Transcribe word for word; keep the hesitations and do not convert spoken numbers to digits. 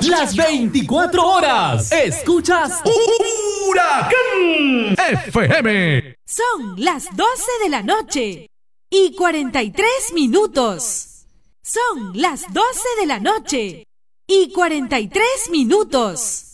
Las veinticuatro horas. Escuchas Huracán F M. Son las doce de la noche y cuarenta y tres minutos. Son las doce de la noche y cuarenta y tres minutos.